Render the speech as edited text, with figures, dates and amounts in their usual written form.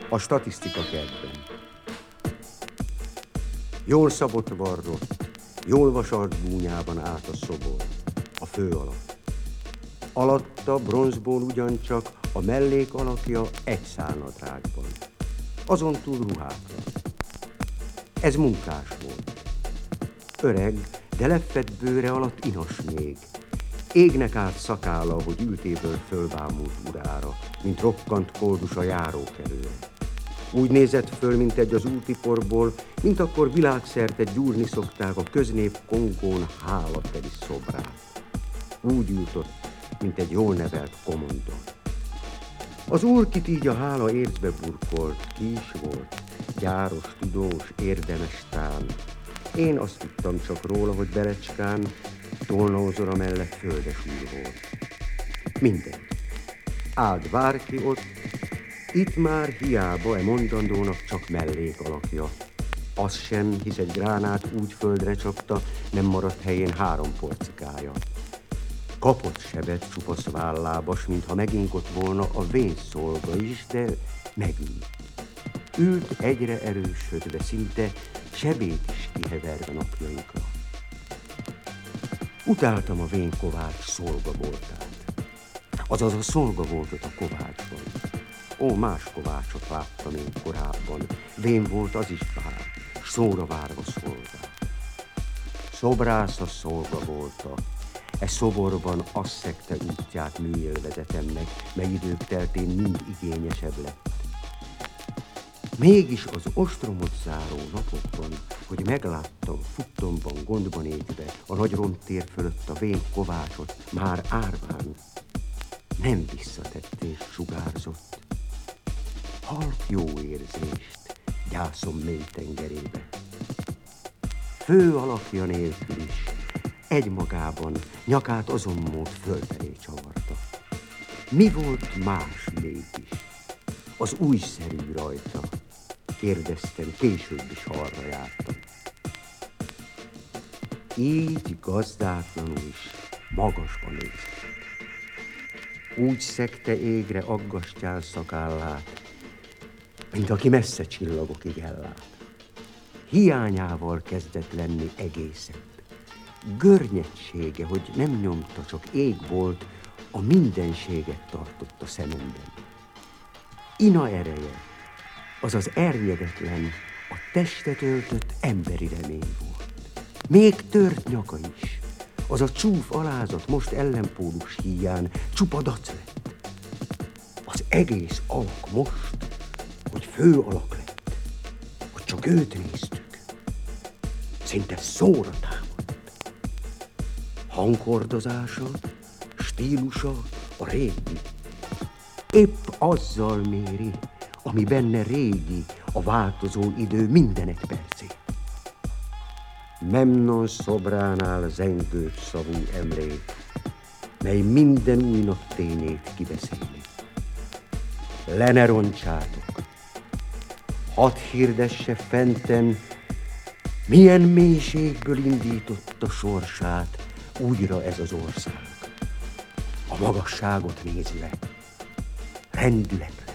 A statisztika kertben. Jól szabott varrott, jól vasalt gúnyában állt a szobor, a fő alatt. Alatta bronzból ugyancsak a mellék alakja egy szálnadrágban. Azon túl ruhákra. Ez munkás volt. Öreg, de lefett bőre alatt inas még. Égnek állt szakálla, hogy ültéből fölbámult urára, mint rokkant koldus a járókelőre. Úgy nézett föl, mint egy az útiporból, mint akkor világszerte gyúrni szokták a köznép Kongón hálateli szobrát. Úgy ült ott, mint egy jól nevelt komondor. Az úr, kit így a hála ércbe burkolt, ki is volt, gyáros, tudós, érdemes tán. Én azt tudtam csak róla, hogy Berecskán Tolnaozora mellett földes úr volt. Mindegy. Állt bárki ott, itt már hiába mondandónak csak mellék alakja. Az sem, hisz egy gránát úgy földre csapta, nem maradt helyén 3 porcikája. Kapott sebet csupasz vállábas, mintha megingott volna a vénszolga is, de megült. Ült egyre erősödve, szinte sebét is kiheverve napjainkra. Utáltam a vén Kovács szolgavoltát. Azaz a szolgavoltot a Kovácsban. Ó, más Kovácsot láttam én korábban. Vén volt az is bár, s szóra várva szolgál. Szobrász a szolgavolta. E szoborban azt szegte útját műélvezetemnek, mely idők teltén mind igényesebb lett. Mégis az ostromot záró napokban, hogy megláttam futtomban, gondban égve a nagy romtér fölött a vén Kovácsot, már árván nem visszatett és sugárzott. Halk jó érzést gyászom mély tengerébe. Fő alakja nélkül is egymagában nyakát azon mód fölfelé csavarta. Mi volt más mégis? Az újszerű rajta? Kérdeztem, később is arra jártam. Így gazdátlanul is magasba nézett. Úgy szegte égre aggastyán szakállát, mint aki messze csillagokig ellát. Hiányával kezdett lenni egészet. Görnyedsége, hogy nem nyomta, csak ég volt, a mindenséget tartott a szememben. Ina ereje, azaz ernyedetlen, a testet öltött emberi remény volt. Még tört nyaka is, az a csúf alázat most ellenpólus híján csupa dac lett. Az egész alak most, hogy fő alak lett, hogy csak őt néztük, szinte szóra támadt. Hangkordozása, stílusa a régi, épp azzal méri, ami benne régi, a változó idő mindenek percét. Memnon szobránál zengőt szavú emlék, mely minden újnak tényét kibeszéli. Le ne roncsátok, hadd hirdesse fenten, milyen mélységből indította sorsát újra ez az ország. A magasságot nézve, rendületre.